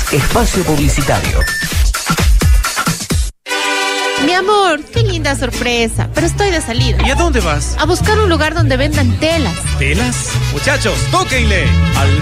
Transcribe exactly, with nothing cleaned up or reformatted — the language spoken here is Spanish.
Espacio publicitario. Mi amor, qué linda sorpresa, pero estoy de salida. ¿Y a dónde vas? A buscar un lugar donde vendan telas. ¿Telas? Muchachos, tóquenle al